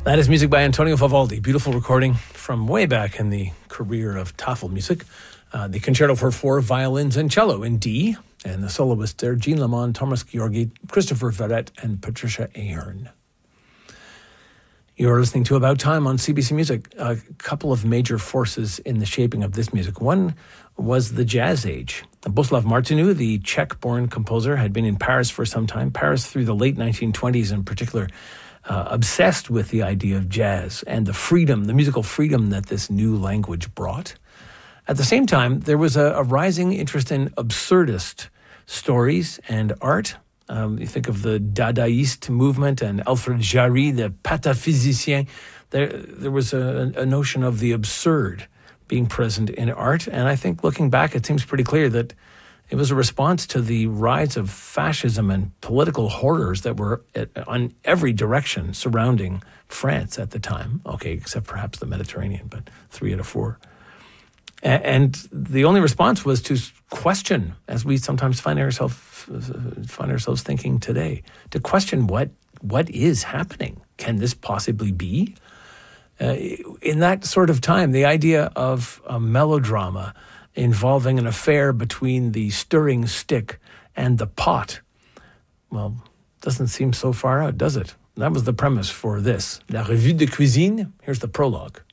That is music by Antonio Vivaldi. Beautiful recording from way back in the career of Tafelmusik. The Concerto for Four Violins and Cello in D. And the soloists there, Jean Lamond, Thomas Georgi, Christopher Verrett, and Patricia Ahern. You're listening to About Time on CBC Music. A couple of major forces in the shaping of this music. One was the Jazz Age. Bohuslav Martinu, the Czech-born composer, had been in Paris for some time. Paris through the late 1920s in particular, obsessed with the idea of jazz and the freedom, the musical freedom that this new language brought. At the same time, there was a rising interest in absurdist stories and art. You think of the Dadaist movement and Alfred Jarry, the pataphysicien. There was a notion of the absurd being present in art. And I think looking back, it seems pretty clear that it was a response to the rise of fascism and political horrors that were on every direction surrounding France at the time. Okay, except perhaps the Mediterranean, but 3 out of 4. And the only response was to question, as we sometimes find ourselves thinking today, to question what is happening. Can this possibly be? In that sort of time, the idea of a melodrama involving an affair between the stirring stick and the pot, well, doesn't seem so far out, does it? That was the premise for this. La Revue de Cuisine. Here's the prologue.